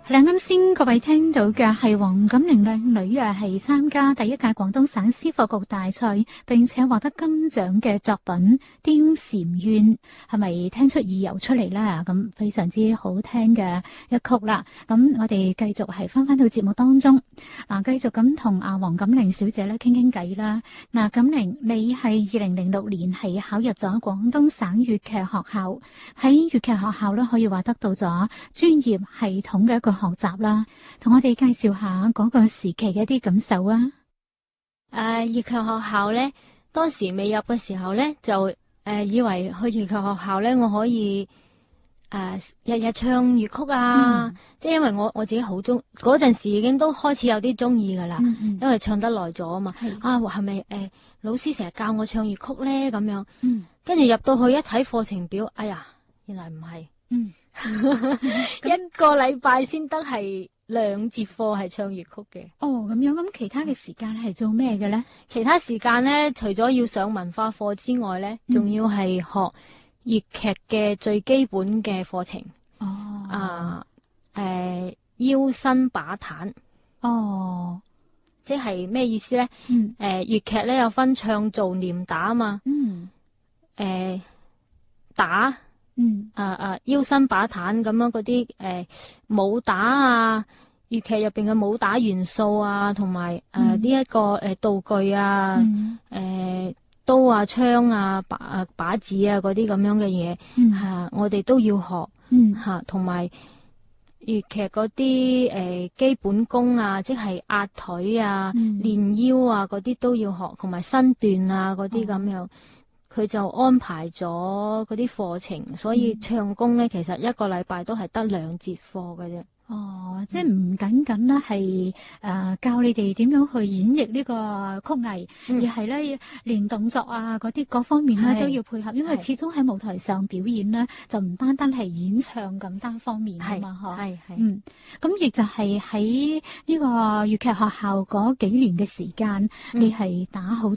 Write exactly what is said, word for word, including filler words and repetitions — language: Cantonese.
係啦，啱先各位聽到嘅係黃錦齡靚女啊，係參加第一屆廣東省詩課局大賽，並且獲得金獎嘅作品《貂蟬怨》，係咪聽出意由出嚟啦？咁非常之好聽嘅一曲啦。咁我哋繼續係翻翻到節目當中，嗱，繼續咁同阿黃錦齡小姐咧傾傾偈啦。嗱，錦齡，你係二零零六年係考入咗廣東省粵劇學校，喺粵劇學校咧可以話得到咗專業系統嘅一個學習啦，同我哋介紹下嗰個時期嘅一啲感受啊！ 誒、呃，粵劇學校咧，當時未入嘅時候咧，就誒、呃、以為去粵劇學校咧，我可以誒日日唱粵曲啊，嗯、即係因為我我自己好中嗰陣時已經都開始有啲中意噶啦，嗯嗯因為唱得耐咗啊嘛。是啊，係咪誒老師成日教我唱粵曲咧咁樣？嗯，跟住入到去一睇課程表，哎呀，原來唔係。嗯。一個禮拜先得係兩節課係唱粵曲嘅。 哦，咁樣，咁其他嘅時間係做咩嘅咧？ 其他時間咧，除咗要上文化課之外咧，仲、嗯、要係學粵劇嘅最基本嘅課程。哦，啊，誒、呃，腰身把旦。哦，即係咩意思咧？嗯，誒、呃，粵劇咧有分唱做念打啊嘛。嗯，誒、呃，打。嗯，啊啊，腰身把旦咁樣嗰啲誒武打啊，粵劇入邊嘅武打元素啊，同埋誒呢一個誒、呃、道具啊，誒、嗯呃、刀啊、槍啊、把啊把子啊嗰啲咁樣嘅嘢，吓、嗯啊、我哋都要學，吓同埋粵劇嗰啲誒基本功啊，即係壓腿啊、練、嗯、腰啊嗰啲都要學，同埋身段啊嗰啲咁樣。佢就安排咗嗰啲課程，所以唱功咧，其實一個禮拜都係得兩節課嘅啫。哦，即係唔僅僅咧係誒教你哋點樣去演繹呢個曲藝，嗯、而係咧連動作啊嗰啲各方面咧都要配合，因為始終喺舞台上表演咧就唔單單係演唱咁單方面啊嘛，嗬。係係。嗯，咁亦就係喺呢個粵劇學校嗰幾年嘅時間，嗯、你係打好